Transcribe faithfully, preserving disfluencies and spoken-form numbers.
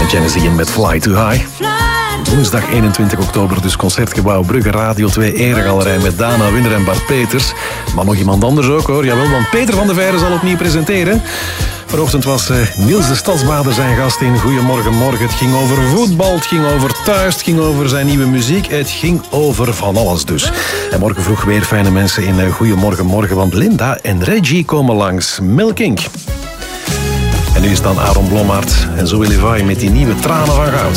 Genesis in met Fly Too High. Woensdag eenentwintig oktober, dus Concertgebouw Brugge, Radio twee Eregalerij met Dana Winner en Bart Peters. Maar nog iemand anders ook hoor, jawel, want Peter van de Veire zal opnieuw presenteren. Vanochtend was uh, Niels de Stadsbader zijn gast in Goedemorgen Morgen. Het ging over voetbal, het ging over thuis, het ging over zijn nieuwe muziek. Het ging over van alles dus. En morgen vroeg weer fijne mensen in uh, Goedemorgen Morgen, want Linda en Reggie komen langs. Milkink. En nu is dan Aaron Blommaert en Zoe Levi met die nieuwe Tranen van Goud.